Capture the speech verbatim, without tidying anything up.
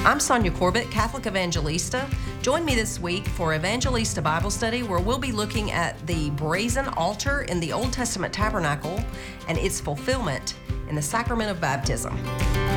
I'm Sonia Corbett, Catholic Evangelista. Join me this week for Evangelista Bible Study, where we'll be looking at the brazen altar in the Old Testament tabernacle and its fulfillment in the sacrament of baptism.